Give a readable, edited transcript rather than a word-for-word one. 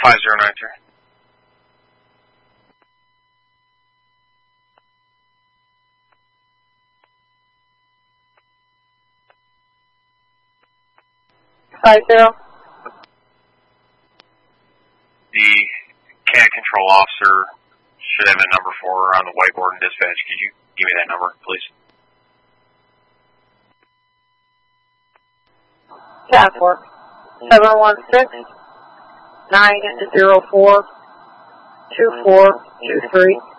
5093. The CAD control officer should have a number for her on the whiteboard in dispatch. Could you give me that number, please? Task Force 716-904-2423.